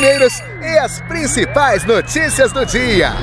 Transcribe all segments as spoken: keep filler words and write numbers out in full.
primeiros e as principais notícias do dia.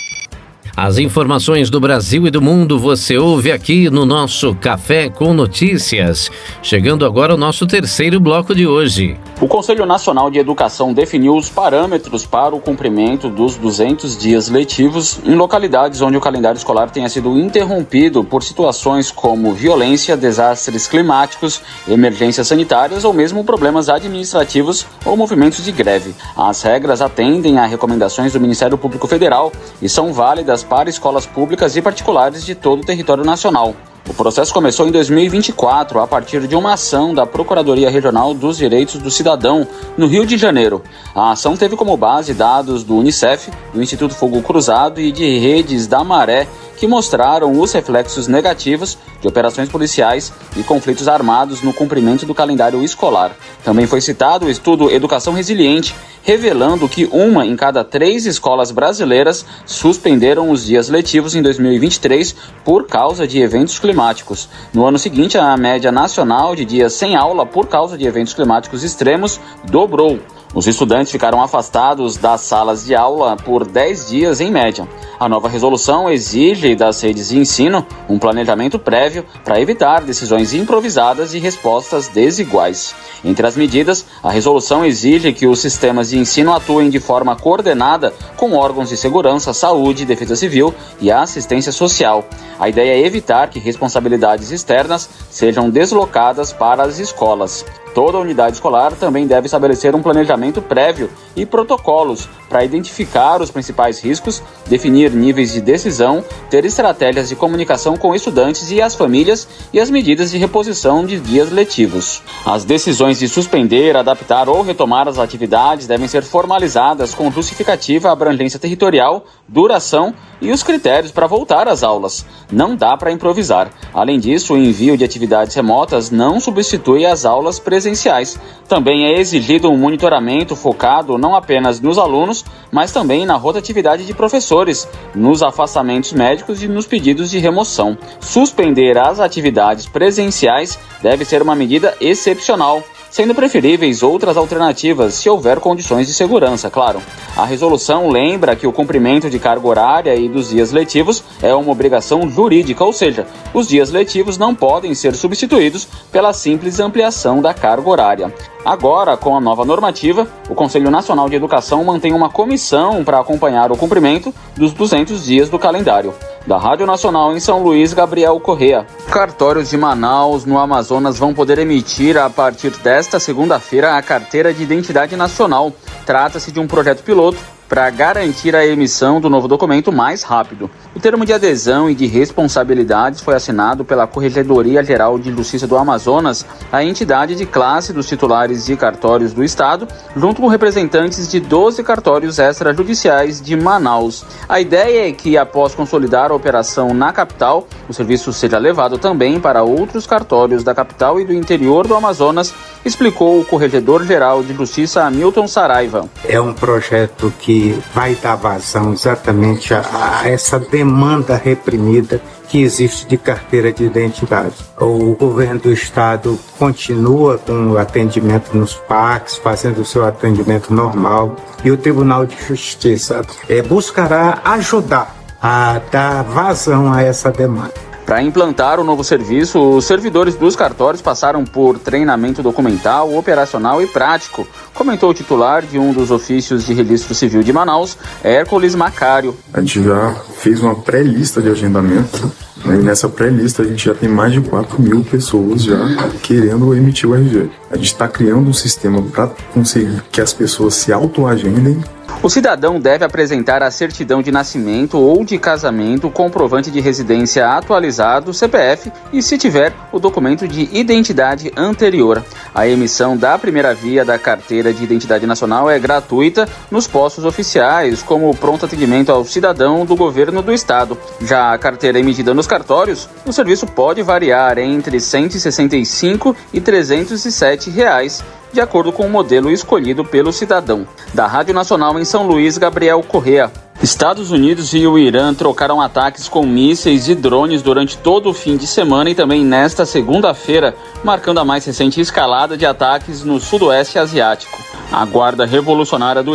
As informações do Brasil e do mundo você ouve aqui no nosso Café com Notícias. Chegando agora ao nosso terceiro bloco de hoje. O Conselho Nacional de Educação definiu os parâmetros para o cumprimento dos duzentos dias letivos em localidades onde o calendário escolar tenha sido interrompido por situações como violência, desastres climáticos, emergências sanitárias ou mesmo problemas administrativos ou movimentos de greve. As regras atendem a recomendações do Ministério Público Federal e são válidas para escolas públicas e particulares de todo o território nacional. O processo começou em dois mil e vinte e quatro, a partir de uma ação da Procuradoria Regional dos Direitos do Cidadão, no Rio de Janeiro. A ação teve como base dados do Unicef, do Instituto Fogo Cruzado e de Redes da Maré, que mostraram os reflexos negativos de operações policiais e conflitos armados no cumprimento do calendário escolar. Também foi citado o estudo Educação Resiliente, revelando que uma em cada três escolas brasileiras suspenderam os dias letivos em dois mil e vinte e três por causa de eventos climáticos. No ano seguinte, a média nacional de dias sem aula por causa de eventos climáticos extremos dobrou. Os estudantes ficaram afastados das salas de aula por dez dias em média. A nova resolução exige das redes de ensino um planejamento prévio para evitar decisões improvisadas e respostas desiguais. Entre as medidas, a resolução exige que os sistemas de ensino atuem de forma coordenada com órgãos de segurança, saúde, defesa civil e assistência social. A ideia é evitar que responsabilidades externas sejam deslocadas para as escolas. Toda unidade escolar também deve estabelecer um planejamento prévio e protocolos para identificar os principais riscos, definir níveis de decisão, ter estratégias de comunicação com estudantes e as famílias e as medidas de reposição de dias letivos. As decisões de suspender, adaptar ou retomar as atividades devem ser formalizadas com justificativa, abrangência territorial, duração e os critérios para voltar às aulas. Não dá para improvisar. Além disso, o envio de atividades remotas não substitui as aulas presenciais. Também é exigido um monitoramento focado não apenas nos alunos, mas também na rotatividade de professores, nos afastamentos médicos e nos pedidos de remoção. Suspender as atividades presenciais deve ser uma medida excepcional, sendo preferíveis outras alternativas se houver condições de segurança, claro. A resolução lembra que o cumprimento de carga horária e dos dias letivos é uma obrigação jurídica, ou seja, os dias letivos não podem ser substituídos pela simples ampliação da carga horária. Agora, com a nova normativa, o Conselho Nacional de Educação mantém uma comissão para acompanhar o cumprimento dos duzentos dias do calendário. Da Rádio Nacional em São Luís, Gabriel Correa. Cartórios de Manaus, no Amazonas, vão poder emitir, a partir desta segunda-feira, a Carteira de Identidade Nacional. Trata-se de um projeto piloto para garantir a emissão do novo documento mais rápido. O termo de adesão e de responsabilidades foi assinado pela Corregedoria Geral de Justiça do Amazonas, a entidade de classe dos titulares de cartórios do estado, junto com representantes de doze cartórios extrajudiciais de Manaus. A ideia é que, após consolidar a operação na capital, o serviço seja levado também para outros cartórios da capital e do interior do Amazonas, explicou o Corregedor-Geral de Justiça Hamilton Saraiva. É um projeto que vai dar vazão exatamente a, a essa demanda reprimida que existe de carteira de identidade. O governo do estado continua com o atendimento nos P A Cs, fazendo o seu atendimento normal, e o Tribunal de Justiça é, buscará ajudar a dar vazão a essa demanda. Para implantar o novo serviço, os servidores dos cartórios passaram por treinamento documental, operacional e prático, comentou o titular de um dos ofícios de registro civil de Manaus, Hércules Macário. A gente já fez uma pré-lista de agendamento, né, e nessa pré-lista a gente já tem mais de quatro mil pessoas já querendo emitir o R G. A gente está criando um sistema para conseguir que as pessoas se autoagendem. O cidadão deve apresentar a certidão de nascimento ou de casamento, comprovante de residência atualizado, C P F e, se tiver, o documento de identidade anterior. A emissão da primeira via da Carteira de Identidade Nacional é gratuita nos postos oficiais, como o pronto atendimento ao cidadão do governo do estado. Já a carteira emitida nos cartórios, o serviço pode variar entre cento e sessenta e cinco reais e trezentos e sete reais, de acordo com o modelo escolhido pelo cidadão. Da Rádio Nacional em São Luís, Gabriel Correa. Estados Unidos e o Irã trocaram ataques com mísseis e drones durante todo o fim de semana e também nesta segunda-feira, marcando a mais recente escalada de ataques no sudoeste asiático. A Guarda Revolucionária do